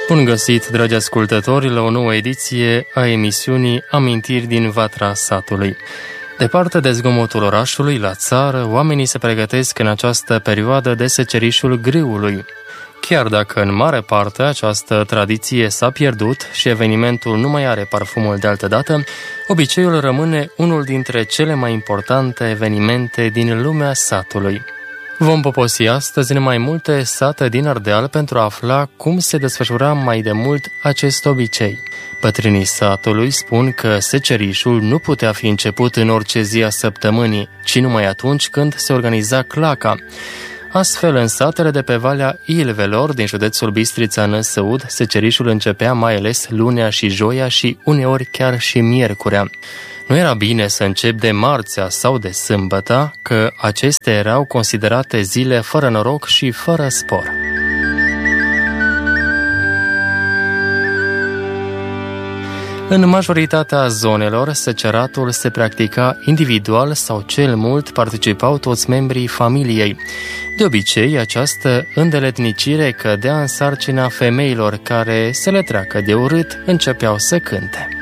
Bun găsit, dragi ascultători, la o nouă ediție a emisiunii Amintiri din Vatra Satului. Departe de zgomotul orașului, la țară, oamenii se pregătesc în această perioadă de secerișul grâului. Chiar dacă în mare parte această tradiție s-a pierdut și evenimentul nu mai are parfumul de altădată, obiceiul rămâne unul dintre cele mai importante evenimente din lumea satului. Vom poposi astăzi în mai multe sate din Ardeal pentru a afla cum se desfășura mai de mult acest obicei. Bătrânii satului spun că secerișul nu putea fi început în orice zi a săptămânii, ci numai atunci când se organiza claca. Astfel, în satele de pe Valea Ilvelor, din județul Bistrița-Năsăud, secerișul începea mai ales lunea și joia și uneori chiar și miercurea. Nu era bine să încep de marțea sau de sâmbătă, că acestea erau considerate zile fără noroc și fără spor. În majoritatea zonelor, seceratul se practica individual sau cel mult participau toți membrii familiei. De obicei, această îndeletnicire cădea în sarcina femeilor care, să le treacă de urât, începeau să cânte.